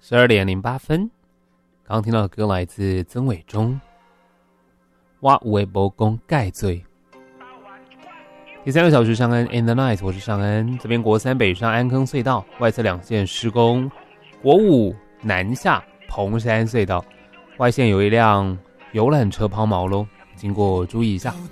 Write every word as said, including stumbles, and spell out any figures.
十二点零八分，刚刚听到的歌来自曾伟忠，我有的没讲盖罪。第三个小时尚恩 in the night， 我是尚恩。这边国三北上安坑隧道外侧两线施工，国五南下蓬山隧道外线有一辆游览车抛锚咯，经过注意一下。